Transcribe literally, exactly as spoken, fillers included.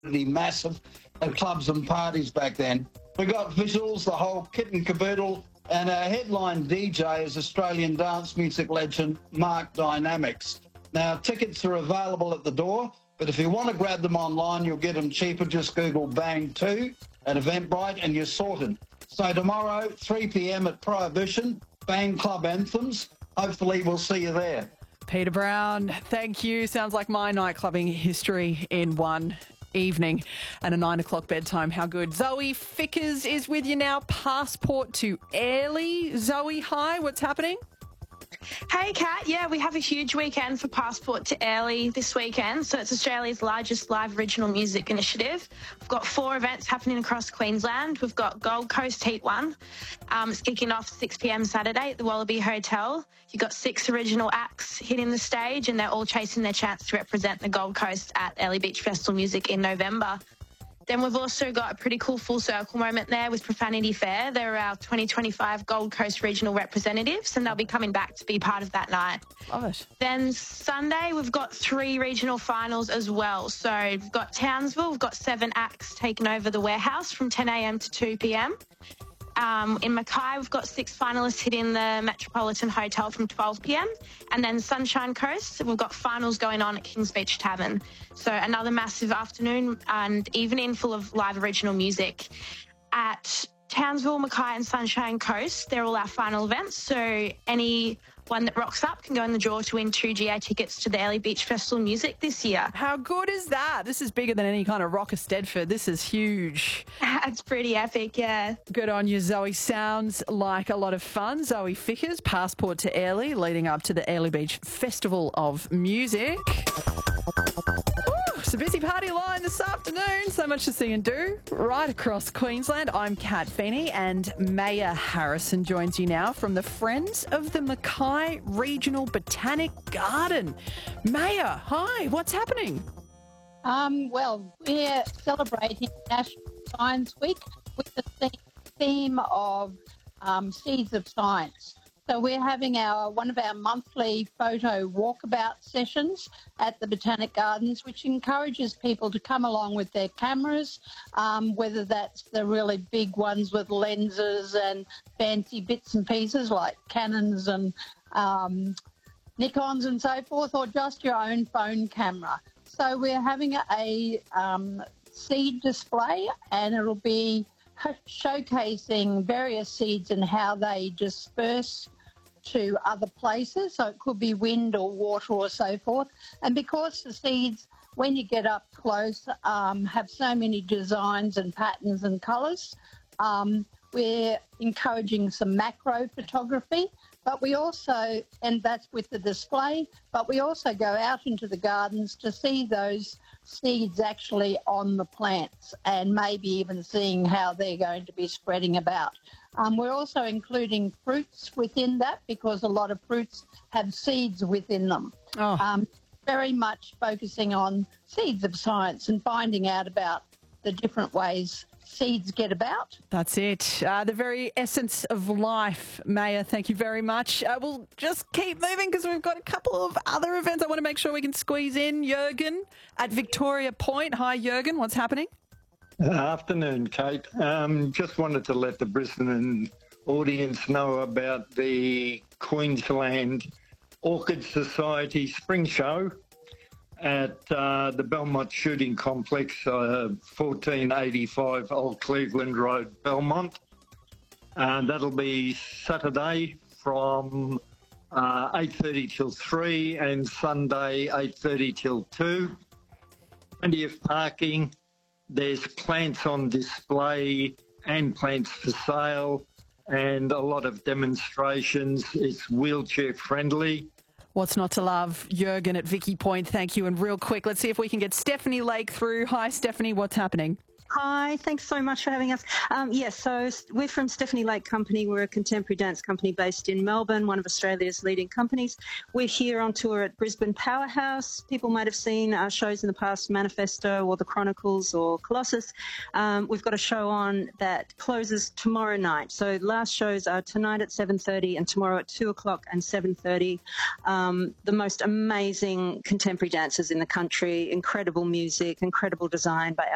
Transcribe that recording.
massive at clubs and parties back then. We got visuals, the whole kit and caboodle, and our headline D J is Australian dance music legend Mark Dynamics. Now, tickets are available at the door, but if you want to grab them online, you'll get them cheaper. Just Google Bang two at Eventbrite and you're sorted. So tomorrow, three p m at Prohibition, Bang Club Anthems. Hopefully we'll see you there. Peter Brown, thank you. Sounds like my nightclubbing history in one evening and a nine o'clock bedtime. How good. Zoe Fickers is with you now. Passport to Airlie. Zoe, hi. What's happening? Hey, Kat. Yeah, we have a huge weekend for Passport to Airlie this weekend. So it's Australia's largest live original music initiative. We've got four events happening across Queensland. We've got Gold Coast Heat one. Um, it's kicking off six p m Saturday at the Wallaby Hotel. You've got six original acts hitting the stage and they're all chasing their chance to represent the Gold Coast at Airlie Beach Festival Music in November. Then we've also got a pretty cool full circle moment there with Profanity Fair. They're our twenty twenty-five Gold Coast regional representatives and they'll be coming back to be part of that night. Love it. Then Sunday we've got three regional finals as well. So we've got Townsville, we've got seven acts taking over the warehouse from ten a m to two p m. Um, in Mackay, we've got six finalists hitting the Metropolitan Hotel from twelve p m. And then Sunshine Coast, we've got finals going on at Kings Beach Tavern. So another massive afternoon and evening full of live original music. At Townsville, Mackay and Sunshine Coast, they're all our final events. So anyone that rocks up can go in the draw to win two G A tickets to the Airlie Beach Festival Music this year. How good is that? This is bigger than any kind of Rock of Stedford. This is huge. It's pretty epic, yeah. Good on you, Zoe. Sounds like a lot of fun. Zoe Fickers, Passport to Airlie, leading up to the Airlie Beach Festival of Music. Ooh, it's a busy party line this afternoon. So much to see and do right across Queensland. I'm Kat Feeney and Maya Harrison joins you now from the Friends of the Mackay Regional Botanic Garden. Maya, hi, what's happening? Um, well, we're celebrating National Science Week with the theme of um, Seeds of Science. So we're having our one of our monthly photo walkabout sessions at the Botanic Gardens, which encourages people to come along with their cameras, um, whether that's the really big ones with lenses and fancy bits and pieces like Canons and um, Nikons and so forth, or just your own phone camera. So we're having a um, seed display and it'll be showcasing various seeds and how they disperse to other places. So it could be wind or water or so forth. And because the seeds, when you get up close, um, have so many designs and patterns and colours, um, we're encouraging some macro photography. But we also, and that's with the display, but we also go out into the gardens to see those seeds actually on the plants and maybe even seeing how they're going to be spreading about. Um, we're also including fruits within that because a lot of fruits have seeds within them. Oh. Um, very much focusing on seeds of science and finding out about the different ways seeds get about. That's it. Uh, the very essence of life. Maya, thank you very much. Uh, we'll just keep moving because we've got a couple of other events I want to make sure we can squeeze in. Jurgen at Victoria Point. Hi, Jurgen. What's happening? Afternoon, Kate. Um, just wanted to let the Brisbane audience know about the Queensland Orchid Society Spring Show at uh, the Belmont Shooting Complex, uh, fourteen eighty-five Old Cleveland Road, Belmont. Uh, that'll be Saturday from uh, eight thirty till three and Sunday eight thirty till two. Plenty of parking. There's plants on display and plants for sale and a lot of demonstrations. It's wheelchair friendly. What's not to love? Jurgen at Vicky Point, thank you. And real quick, let's see if we can get Stephanie Lake through. Hi, Stephanie, what's happening? Hi, thanks so much for having us. Um, yes, so we're from Stephanie Lake Company. We're a contemporary dance company based in Melbourne, one of Australia's leading companies. We're here on tour at Brisbane Powerhouse. People might have seen our shows in the past, Manifesto or The Chronicles or Colossus. Um, we've got a show on that closes tomorrow night. So last shows are tonight at seven thirty and tomorrow at two o'clock and seven thirty. Um, the most amazing contemporary dancers in the country, incredible music, incredible design by